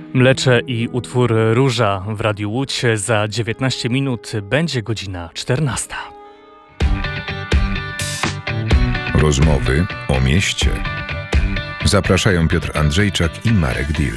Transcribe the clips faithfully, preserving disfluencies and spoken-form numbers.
Mlecze i utwór Róża w Radiu Łódź. Za dziewiętnaście minut będzie godzina czternasta. Rozmowy o mieście. Zapraszają Piotr Andrzejczak i Marek Dil.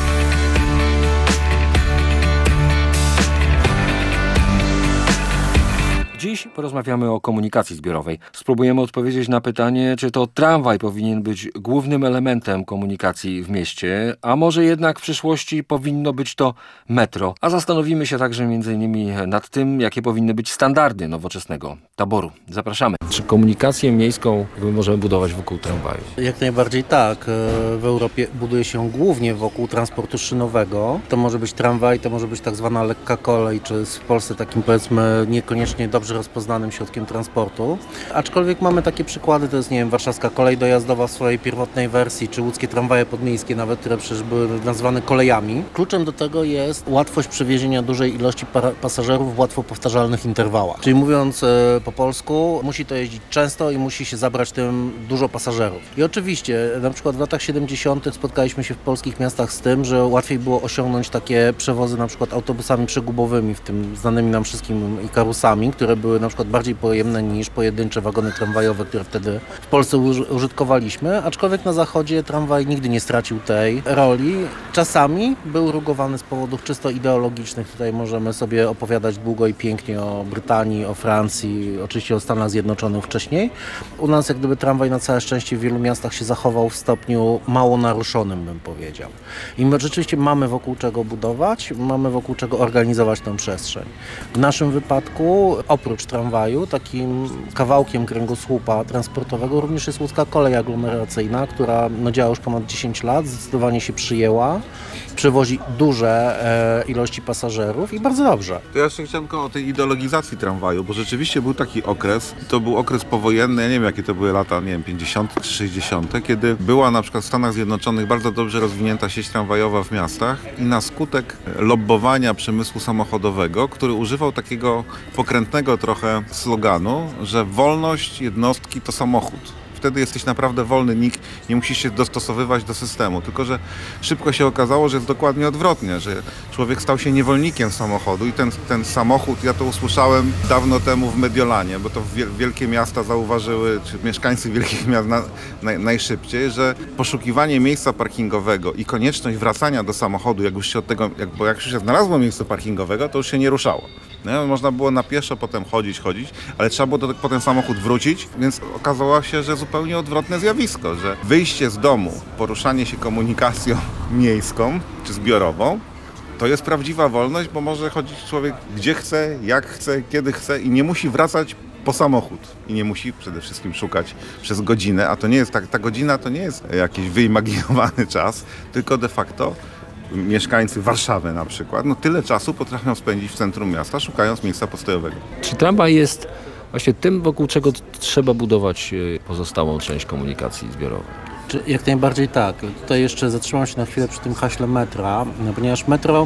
Dziś porozmawiamy o komunikacji zbiorowej. Spróbujemy odpowiedzieć na pytanie, czy to tramwaj powinien być głównym elementem komunikacji w mieście, a może jednak w przyszłości powinno być to metro. A zastanowimy się także między innymi nad tym, jakie powinny być standardy nowoczesnego taboru. Zapraszamy. Czy komunikację miejską możemy budować wokół tramwaju? Jak najbardziej tak. W Europie buduje się głównie wokół transportu szynowego. To może być tramwaj, to może być tak zwana lekka kolej, czy w Polsce takim, powiedzmy, niekoniecznie dobrze rozpoznanym środkiem transportu. Aczkolwiek mamy takie przykłady, to jest, nie wiem, warszawska kolej dojazdowa w swojej pierwotnej wersji, czy łódzkie tramwaje podmiejskie nawet, które przecież były nazwane kolejami. Kluczem do tego jest łatwość przewiezienia dużej ilości para- pasażerów w łatwo powtarzalnych interwałach. Czyli mówiąc e, po polsku, musi to jeździć często i musi się zabrać tym dużo pasażerów. I oczywiście, na przykład w latach siedemdziesiątych spotkaliśmy się w polskich miastach z tym, że łatwiej było osiągnąć takie przewozy na przykład autobusami przegubowymi, w tym znanymi nam wszystkim Ikarusami, które były na przykład bardziej pojemne niż pojedyncze wagony tramwajowe, które wtedy w Polsce użytkowaliśmy, aczkolwiek na zachodzie tramwaj nigdy nie stracił tej roli. Czasami był rugowany z powodów czysto ideologicznych. Tutaj możemy sobie opowiadać długo i pięknie o Brytanii, o Francji, oczywiście o Stanach Zjednoczonych wcześniej. U nas jak gdyby tramwaj na całe szczęście w wielu miastach się zachował w stopniu mało naruszonym, bym powiedział. I my rzeczywiście mamy wokół czego budować, mamy wokół czego organizować tę przestrzeń. W naszym wypadku oprócz tramwaju, takim kawałkiem kręgosłupa transportowego również jest łódzka kolej aglomeracyjna, która no, działa już ponad dziesięć lat, zdecydowanie się przyjęła, przewozi duże e, ilości pasażerów i bardzo dobrze. To ja jeszcze chciałem tylko o tej ideologizacji tramwaju, bo rzeczywiście był taki okres, to był okres powojenny, ja nie wiem jakie to były lata, nie wiem, pięćdziesiąte czy sześćdziesiąte, kiedy była na przykład w Stanach Zjednoczonych bardzo dobrze rozwinięta sieć tramwajowa w miastach i na skutek lobbowania przemysłu samochodowego, który używał takiego pokrętnego trochę sloganu, że wolność jednostki to samochód. Wtedy jesteś naprawdę wolny, nikt nie musi się dostosowywać do systemu. Tylko że szybko się okazało, że jest dokładnie odwrotnie, że człowiek stał się niewolnikiem samochodu i ten, ten samochód, ja to usłyszałem dawno temu w Mediolanie, bo to wielkie miasta zauważyły, czy mieszkańcy wielkich miast na, na, najszybciej, że poszukiwanie miejsca parkingowego i konieczność wracania do samochodu, jak już się od tego, jak, bo jak już się znalazło miejsce parkingowego, to już się nie ruszało. No, można było na pieszo potem chodzić, chodzić, ale trzeba było do, po ten samochód wrócić, więc okazało się, że zupełnie odwrotne zjawisko, że wyjście z domu, poruszanie się komunikacją miejską czy zbiorową, to jest prawdziwa wolność, bo może chodzić człowiek gdzie chce, jak chce, kiedy chce i nie musi wracać po samochód i nie musi przede wszystkim szukać przez godzinę, a to nie jest tak, ta godzina to nie jest jakiś wyimaginowany czas, tylko de facto mieszkańcy Warszawy na przykład, no tyle czasu potrafią spędzić w centrum miasta, szukając miejsca postojowego. Czy tramwaj jest właśnie tym, wokół czego trzeba budować pozostałą część komunikacji zbiorowej? Jak najbardziej tak. Tutaj jeszcze zatrzymam się na chwilę przy tym haśle metra, ponieważ metro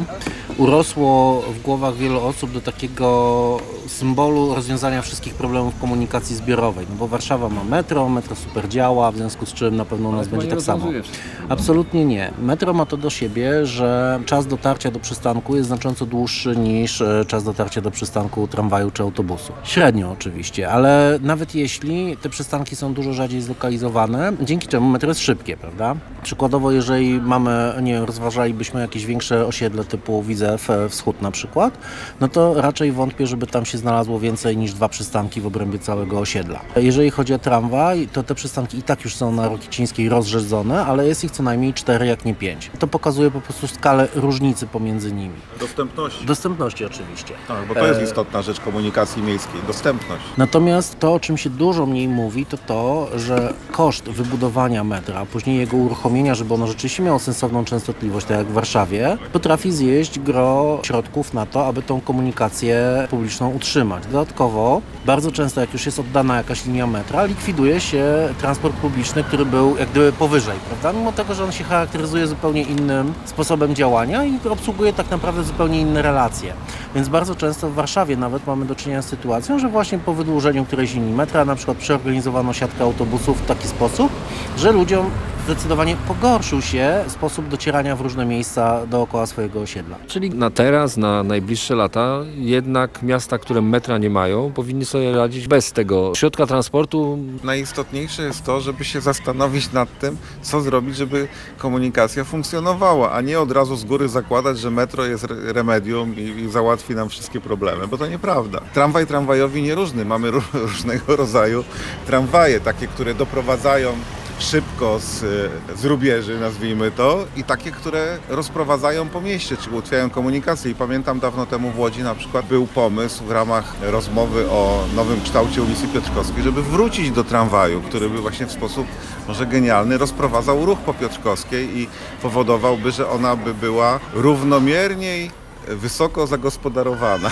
urosło w głowach wielu osób do takiego symbolu rozwiązania wszystkich problemów komunikacji zbiorowej. No bo Warszawa ma metro, metro super działa, w związku z czym na pewno u nas będzie tak samo. Absolutnie nie. Metro ma to do siebie, że czas dotarcia do przystanku jest znacząco dłuższy niż czas dotarcia do przystanku tramwaju czy autobusu. Średnio oczywiście, ale nawet jeśli te przystanki są dużo rzadziej zlokalizowane, dzięki czemu metro jest szybkie, prawda? Przykładowo, jeżeli mamy, nie wiem, rozważalibyśmy jakieś większe osiedle typu Widzew Wschód na przykład, no to raczej wątpię, żeby tam się znalazło więcej niż dwa przystanki w obrębie całego osiedla. Jeżeli chodzi o tramwaj, to te przystanki i tak już są na Rokicińskiej rozrzedzone, ale jest ich co najmniej cztery, jak nie pięć. To pokazuje po prostu skalę różnicy pomiędzy nimi. Dostępności. Dostępności oczywiście. Tak, bo to jest istotna rzecz komunikacji miejskiej, dostępność. Natomiast to, o czym się dużo mniej mówi, to to, że koszt wybudowania metra, a później jego uruchomienia, żeby ono rzeczywiście miało sensowną częstotliwość, tak jak w Warszawie, potrafi zjeść gro środków na to, aby tą komunikację publiczną utrzymać. Dodatkowo, bardzo często jak już jest oddana jakaś linia metra, likwiduje się transport publiczny, który był jak gdyby powyżej, prawda? Mimo tego, że on się charakteryzuje zupełnie innym sposobem działania i obsługuje tak naprawdę zupełnie inne relacje. Więc bardzo często w Warszawie nawet mamy do czynienia z sytuacją, że właśnie po wydłużeniu którejś linii metra na przykład przeorganizowano siatkę autobusów w taki sposób, że ludziom zdecydowanie pogorszył się sposób docierania w różne miejsca dookoła swojego osiedla. Czyli na teraz, na najbliższe lata, jednak miasta, które metra nie mają, powinny sobie radzić bez tego środka transportu. Najistotniejsze jest to, żeby się zastanowić nad tym, co zrobić, żeby komunikacja funkcjonowała, a nie od razu z góry zakładać, że metro jest re- remedium i, i załatwi nam wszystkie problemy, bo to nieprawda. Tramwaj tramwajowi nieróżny. Mamy ró- różnego rodzaju tramwaje, takie, które doprowadzają szybko z, z rubieży, nazwijmy to, i takie, które rozprowadzają po mieście, czy ułatwiają komunikację. I pamiętam dawno temu w Łodzi na przykład był pomysł w ramach rozmowy o nowym kształcie ulicy Piotrkowskiej, żeby wrócić do tramwaju, który by właśnie w sposób może genialny rozprowadzał ruch po Piotrkowskiej i powodowałby, że ona by była równomierniej wysoko zagospodarowana.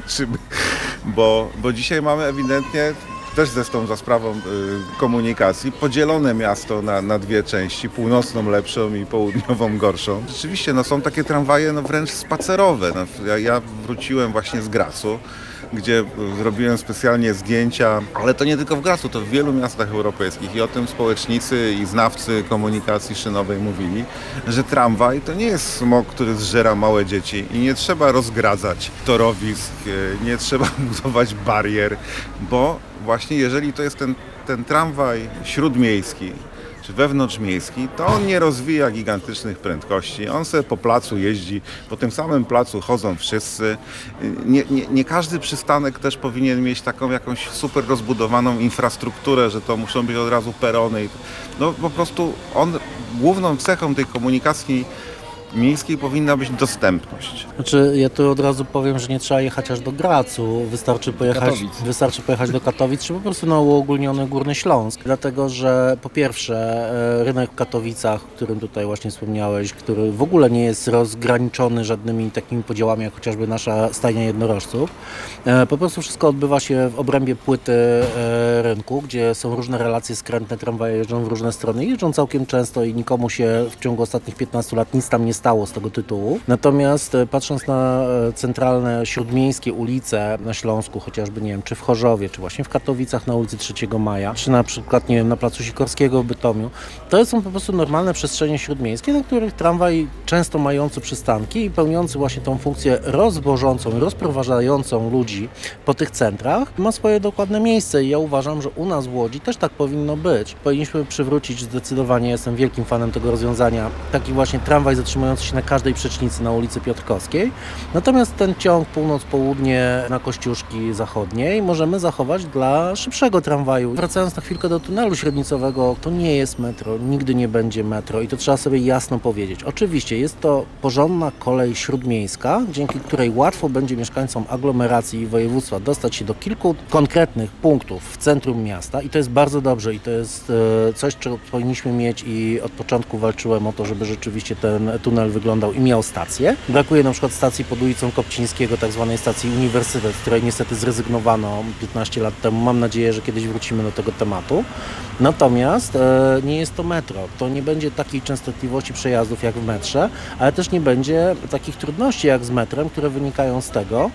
bo, bo dzisiaj mamy ewidentnie, też zresztą za sprawą y, komunikacji, podzielone miasto na, na dwie części, północną lepszą i południową gorszą. Rzeczywiście no, są takie tramwaje no, wręcz spacerowe. No, ja, ja wróciłem właśnie z Gracu, gdzie zrobiłem specjalnie zdjęcia, ale to nie tylko w Gracu, to w wielu miastach europejskich i o tym społecznicy i znawcy komunikacji szynowej mówili, że tramwaj to nie jest smog, który zżera małe dzieci i nie trzeba rozgradzać torowisk, nie trzeba budować barier, bo właśnie jeżeli to jest ten, ten tramwaj śródmiejski, czy wewnątrzmiejski, to on nie rozwija gigantycznych prędkości. On sobie po placu jeździ, po tym samym placu chodzą wszyscy. Nie, nie, nie każdy przystanek też powinien mieć taką jakąś super rozbudowaną infrastrukturę, że to muszą być od razu perony. No po prostu on, główną cechą tej komunikacji miejskiej powinna być dostępność. Znaczy, ja tu od razu powiem, że nie trzeba jechać aż do Gracu, wystarczy pojechać, Katowic. wystarczy pojechać do Katowic, czy po prostu na uogólniony Górny Śląsk. Dlatego, że po pierwsze e, rynek w Katowicach, o którym tutaj właśnie wspomniałeś, który w ogóle nie jest rozgraniczony żadnymi takimi podziałami, jak chociażby nasza stajnia jednorożców. E, po prostu wszystko odbywa się w obrębie płyty e, rynku, gdzie są różne relacje skrętne, tramwaje jeżdżą w różne strony, jeżdżą całkiem często i nikomu się w ciągu ostatnich piętnastu lat nic tam nie stało z tego tytułu. Natomiast patrząc na centralne śródmiejskie ulice na Śląsku, chociażby nie wiem, czy w Chorzowie, czy właśnie w Katowicach na ulicy trzeciego Maja, czy na przykład nie wiem, na placu Sikorskiego w Bytomiu, to są po prostu normalne przestrzenie śródmiejskie, na których tramwaj często mający przystanki i pełniący właśnie tą funkcję rozwożącą, rozprowadzającą ludzi po tych centrach ma swoje dokładne miejsce i ja uważam, że u nas w Łodzi też tak powinno być. Powinniśmy przywrócić zdecydowanie, jestem wielkim fanem tego rozwiązania, taki właśnie tramwaj zatrzymujący się na każdej przecznicy na ulicy Piotrkowskiej. Natomiast ten ciąg północ-południe na Kościuszki Zachodniej możemy zachować dla szybszego tramwaju. Wracając na chwilkę do tunelu średnicowego, to nie jest metro, nigdy nie będzie metro i to trzeba sobie jasno powiedzieć. Oczywiście jest to porządna kolej śródmiejska, dzięki której łatwo będzie mieszkańcom aglomeracji i województwa dostać się do kilku konkretnych punktów w centrum miasta i to jest bardzo dobrze i to jest coś, czego powinniśmy mieć i od początku walczyłem o to, żeby rzeczywiście ten tunel wyglądał i miał stację. Brakuje na przykład stacji pod ulicą Kopcińskiego, tak zwanej stacji Uniwersytet, z której niestety zrezygnowano piętnaście lat temu. Mam nadzieję, że kiedyś wrócimy do tego tematu. Natomiast e, nie jest to metro. To nie będzie takiej częstotliwości przejazdów jak w metrze, ale też nie będzie takich trudności jak z metrem, które wynikają z tego,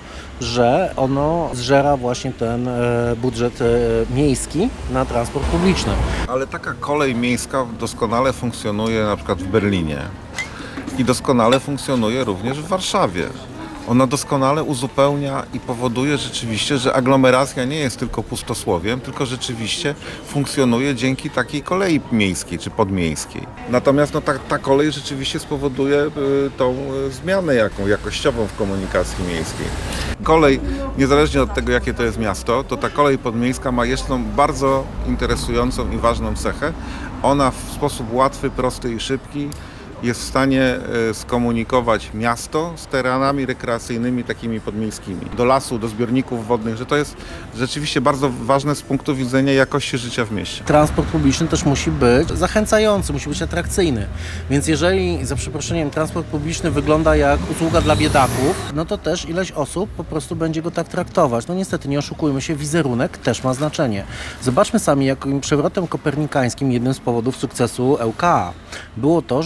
że ono zżera właśnie ten e, budżet e, miejski na transport publiczny. Ale taka kolej miejska doskonale funkcjonuje na przykład w Berlinie. I doskonale funkcjonuje również w Warszawie. Ona doskonale uzupełnia i powoduje rzeczywiście, że aglomeracja nie jest tylko pustosłowiem, tylko rzeczywiście funkcjonuje dzięki takiej kolei miejskiej czy podmiejskiej. Natomiast no, ta, ta kolej rzeczywiście spowoduje y, tą y, zmianę jaką, jakościową w komunikacji miejskiej. Kolej, niezależnie od tego jakie to jest miasto, to ta kolej podmiejska ma jeszcze bardzo interesującą i ważną cechę. Ona w sposób łatwy, prosty i szybki jest w stanie skomunikować miasto z terenami rekreacyjnymi takimi podmiejskimi, do lasu, do zbiorników wodnych, że to jest rzeczywiście bardzo ważne z punktu widzenia jakości życia w mieście. Transport publiczny też musi być zachęcający, musi być atrakcyjny. Więc jeżeli, za przeproszeniem, transport publiczny wygląda jak usługa dla biedaków, no to też ileś osób po prostu będzie go tak traktować. No niestety, nie oszukujmy się, wizerunek też ma znaczenie. Zobaczmy sami, jakim przewrotem kopernikańskim jednym z powodów sukcesu L K A było to, że to był cały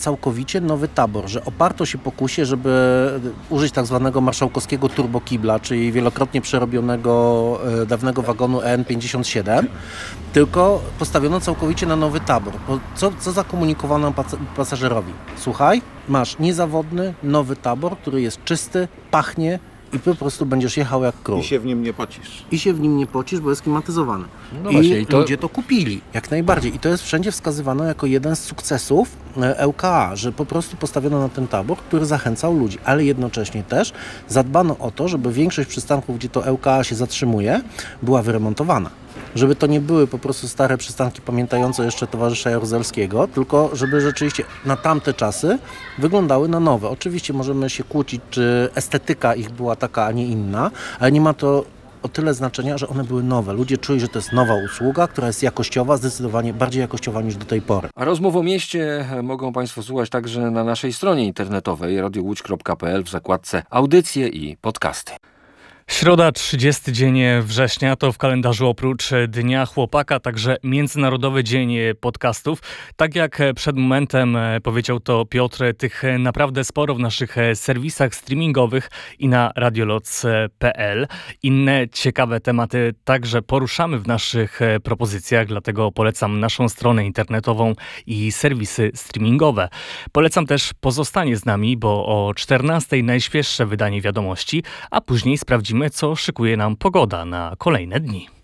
całkowicie nowy tabor, że oparto się pokusie, żeby użyć tak zwanego marszałkowskiego turbokibla, czyli wielokrotnie przerobionego e, dawnego wagonu E N pięćdziesiąt siedem, tylko postawiono całkowicie na nowy tabor. Bo co, co zakomunikowano pas- pasażerowi? Słuchaj, masz niezawodny, nowy tabor, który jest czysty, pachnie i po prostu będziesz jechał jak król. I się w nim nie pocisz. I się w nim nie pocisz, bo jest klimatyzowany. No I właśnie, i to- ludzie to kupili, jak najbardziej. I to jest wszędzie wskazywane jako jeden z sukcesów e, L K A, że po prostu postawiono na ten tabor, który zachęcał ludzi, ale jednocześnie też zadbano o to, żeby większość przystanków, gdzie to L K A się zatrzymuje, była wyremontowana. Żeby to nie były po prostu stare przystanki pamiętające jeszcze towarzysza Jaruzelskiego, tylko żeby rzeczywiście na tamte czasy wyglądały na nowe. Oczywiście możemy się kłócić, czy estetyka ich była taka, a nie inna, ale nie ma to o tyle znaczenia, że one były nowe. Ludzie czuli, że to jest nowa usługa, która jest jakościowa, zdecydowanie bardziej jakościowa niż do tej pory. A rozmów o mieście mogą Państwo słuchać także na naszej stronie internetowej radio łódź kropka p l w zakładce audycje i podcasty. Środa, trzydziesty dzień września, to w kalendarzu oprócz Dnia Chłopaka także Międzynarodowy Dzień Podcastów. Tak jak przed momentem powiedział to Piotr, tych naprawdę sporo w naszych serwisach streamingowych i na radioloc kropka p l. Inne ciekawe tematy także poruszamy w naszych propozycjach, dlatego polecam naszą stronę internetową i serwisy streamingowe. Polecam też pozostanie z nami, bo o czternastej najświeższe wydanie wiadomości, a później sprawdzimy, co szykuje nam pogoda na kolejne dni.